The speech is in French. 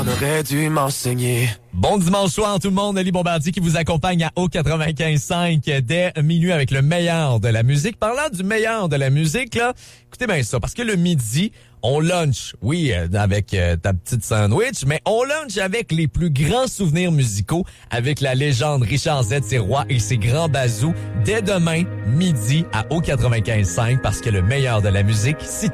On aurait dû m'enseigner. Bon dimanche soir tout le monde, Ali Bombardier qui vous accompagne à O95.5 dès minuit avec le meilleur de la musique. Parlant du meilleur de la musique, là, écoutez bien ça, parce que le midi, on lunch, oui, avec ta petite sandwich, mais on lunch avec les plus grands souvenirs musicaux avec la légende Richard Z, ses rois et ses grands bazous dès demain, midi à O95.5 parce que le meilleur de la musique, c'est